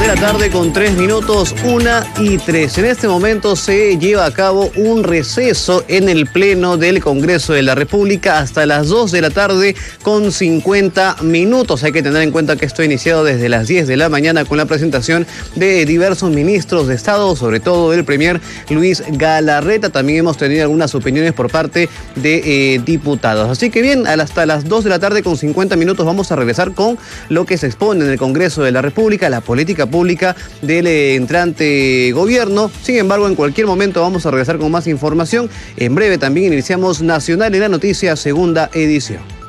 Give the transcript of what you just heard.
la tarde con 3 minutos, 1:03. En este momento se lleva a cabo un receso en el Pleno del Congreso de la República hasta las 2 de la tarde con 50 minutos. Hay que tener en cuenta que esto ha iniciado desde las 10 de la mañana con la presentación de diversos ministros de Estado, sobre todo el premier Luis Galarreta. También hemos tenido algunas opiniones por parte de diputados. Así que bien, hasta las 2 de la tarde con 50 minutos vamos a regresar con lo que se expone en el Congreso de la República, la política pública del entrante gobierno. Sin embargo, en cualquier momento vamos a regresar con más información. En breve también iniciamos Nacional en la Noticia, segunda edición.